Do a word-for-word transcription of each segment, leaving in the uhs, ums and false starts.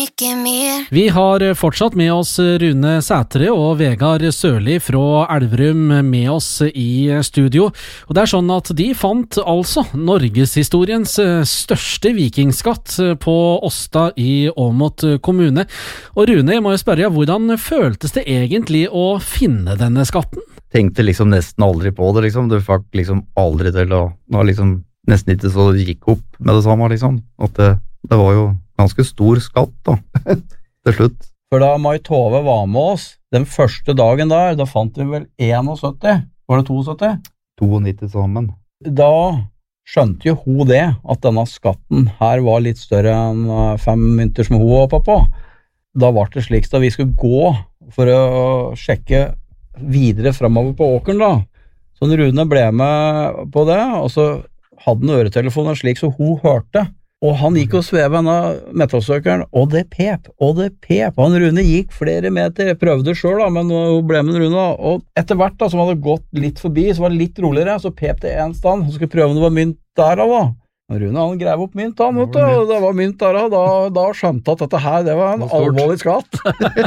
mycket mer. Vi har fortsatt med oss Rune Sætre og Vegard Sørli fra Elverum med oss i studio. Og det er sånn at de fant altså Norgeshistoriens største vikingskatt på Åsta i Åmot kommune. Og Rune, jeg må jo spørre, hvordan føltes det egentlig å finne denne skatten? Tenkte liksom nesten aldri på det, liksom. Du fikk liksom aldri til å, det var liksom nesten ikke så det gikk opp med det samme, liksom. At det, det var jo ganske stor skatt da, til slutt. For da Mai Tove var med oss, den første dagen der, da fant vi vel syttién, var det syttiito? nittito sammen. Da skjønte jo hun det, at denne skatten her var litt større enn fem mynter som hun var på. Da var det slik da vi skulle gå for å sjekke videre fremover på åkeren da. Så Rune ble med på det, og så hadde han øretelefoner slik så hun hørte. Og han gikk og sveve henne metallsøkeren, og det pep, og det pep. Han Rune gikk flere meter, jeg prøvde selv da, men hun ble med Rune da. Og etter hvert da, som hadde gått litt forbi, så var det litt roligere, så pep det en stand. Han skulle prøve om det var mynt der da. Og Rune, han grev opp mynt han, vet du, og det var mynt der da. Da skjønte at dette her, det var en alvorlig skatt.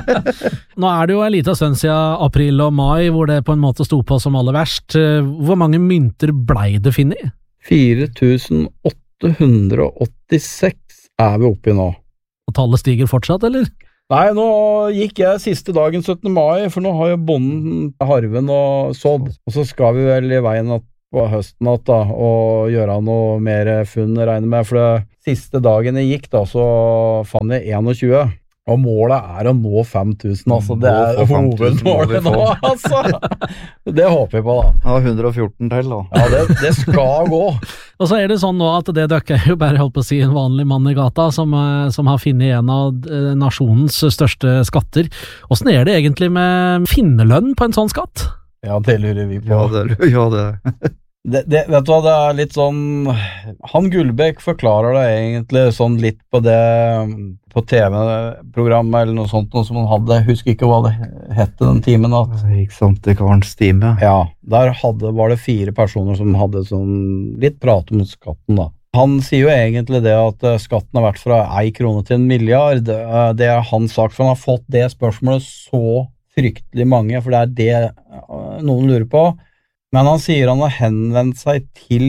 Nå er det jo en liten stund siden april og mai, hvor det på en måte sto på som aller verst. Hvor mange mynter blei det finnet? fire tusen åtte hundre og åttiseks er vi oppe i nå. Og tallet stiger fortsatt, eller? Nei, nå gikk jeg siste dagen syttende mai, for nå har jo bonden harven og sådd. Og så skal vi vel i veien at på høsten at da, og gjøre noe mer funn regne med. For det siste dagen jeg gikk da, så fann jeg tjueen. Og målet er å nå fem tusen, altså. Det er hovedmålet nå, altså. Det håper jeg på da. Ja, hundre og fjorten til da. Ja, det, det skal gå. Og så er det sånn nå at det døkker jo bare holdt på å si en vanlig mann i gata som, som har finnet en av nasjonens største skatter. Hvordan er det egentlig med finnerlønn på en sånn skatt? Ja, det lurer vi på. Ja, det, ja, det. Det, det, vet du hva, det er litt sånn, han Gullbæk forklarer det egentlig sånn litt på det, på T V-programmet eller noe sånt, noe som han hadde, jeg husker ikke hva det hette den timen. At, ikke sant, det kan være en stime. Ja, der hadde, var det fire personer som hadde sånn litt prat om skatten da. Han sier jo egentlig det at skatten har vært fra ei krone til en milliard, det er hans sak, for han har fått det spørsmålet så fryktelig mange, for det er det noen lurer på. Men han sier han har henvendt seg til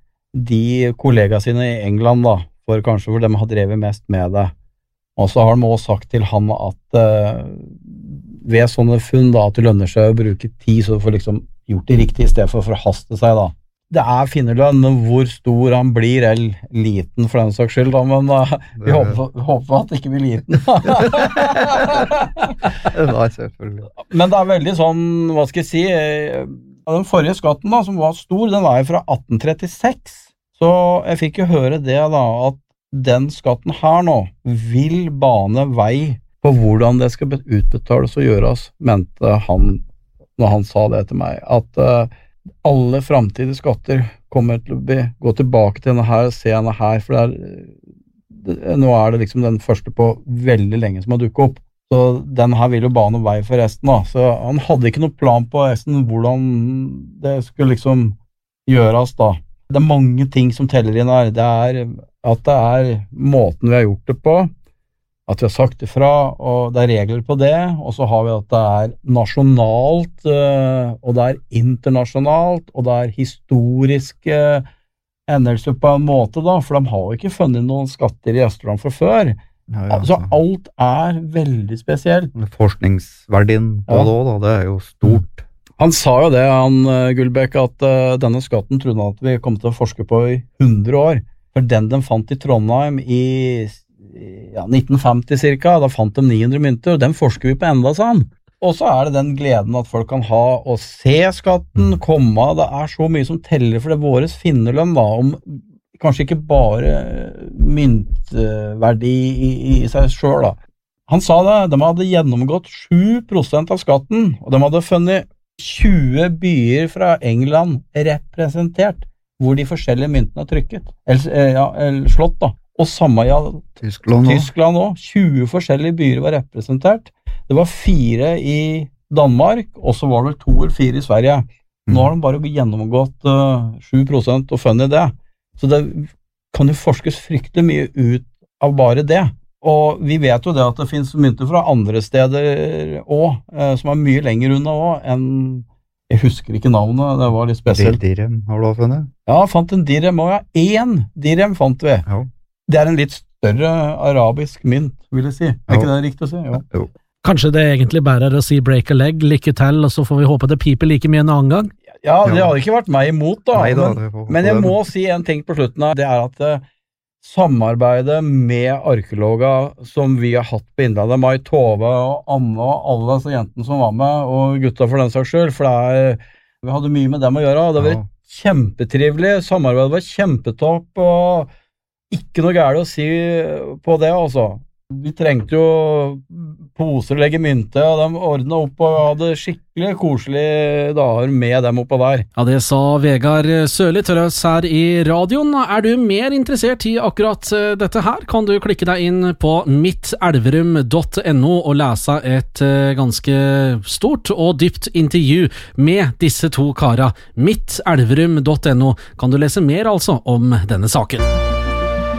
de kollegaene sine i England da, for kanskje for dem har drevet mest med det. Og så har de også sagt til han at uh, ved sånne funn da, at det lønner seg å bruke tid, så du får liksom gjort det riktig i stedet for å forhaste seg da. Det er finnerlønn, hvor stor han blir, eller liten for den saks skyld da, men uh, vi det, håper, håper at det ikke blir liten. Nei, selvfølgelig. Men det er veldig sånn, hva skal jeg si, den forrige skatten da, som var stor, den var fra atten trettiseks, så jeg fikk jo høre det da, at den skatten her nå vil bane vei på hvordan det skal utbetales og gjøres, mente han, når han sa det til meg, at uh, alle fremtidige skatter kommer til å bli, gå tilbake til denne her, se denne her, for det er, det, nå er det liksom den første på veldig lenge som har dukket opp. Så den her vil jo bane vei for resten da, så han hadde ikke noe plan på resten hvordan det skulle liksom gjøres da. Det er mange ting som teller inn her, det er at det er måten vi har gjort det på, at vi har sagt ifra, og det er regler på det, og så har vi at det er nasjonalt, og det er internasjonalt, og det er historiske hendelser på en måte da, for de har jo ikke funnet noen skatter i Østland fra før. Ja, ja, altså alt er veldig spesielt. Forskningsverdien på ja. det også, da, det er jo stort. Han sa jo det, han Gullbæk, at uh, denne skatten trodde han at vi kom til å forske på i hundre år. For den de fant i Trondheim i ja, nitten femti cirka, da fant de ni hundre mynter, og den forsker vi på enda, sa han. Og så er det den gleden at folk kan ha å se skatten komme, det er så mye som teller for det våres finnerlønn da, om kanskje ikke bare myntverdi i, i seg selv da. Han sa det, de hadde gjennomgått sju prosent av skatten, og de hadde funnet tjue byer fra England representert, hvor de forskjellige myntene er trykket, eller, ja, eller slått da. Og samme i ja, Tyskland, Tyskland også, tjue forskjellige byer var representert. Det var fire i Danmark, og så var det to eller fire i Sverige. Nå har de bare gjennomgått uh, sju prosent og funnet det. Så det kan jo forskes fryktelig mye ut av bare det. Og vi vet jo det at det finnes mynter fra andre steder også, eh, som er mye lenger unna også, enn, jeg husker ikke navnet, det var litt spesielt. Dirhem har du da funnet? Ja, fant en dirhem også, ja. En dirhem fant vi. Ja. Det er en litt større arabisk mynt, vil jeg si. Er Ja. ikke det riktig å si? Jo. Jo. Kanskje det egentlig bare er å si break a leg, lykke til, og så får vi håpe det piper like mye en annen gang. Ja, det Ja. hadde ikke vært meg imot da, Nei da, men, det får- men jeg må si en ting på slutten her, det er at eh, samarbeidet med arkeologer som vi har hatt på Innlandet, Mai Tove og Anne og alle disse jentene som var med, og gutta for den saks skyld, for det er, vi hadde mye med dem å gjøre, det var Ja. kjempetrivelig, samarbeidet var kjempetopp, og ikke noe gærent å si på det, altså. Vi trengte jo poser å legge mynte, og de ordnet opp og hadde skikkelig koselige dager med dem oppå der. Ja, det sa Vegard Sørli til oss her i radioen. Er du mer interessert i akkurat eh, dette her, kan du klikke deg inn på mitt elverum punktum no og lese et eh, ganske stort og dypt intervju med disse to kara. mitt elverum punktum no kan du lese mer altså om denne saken.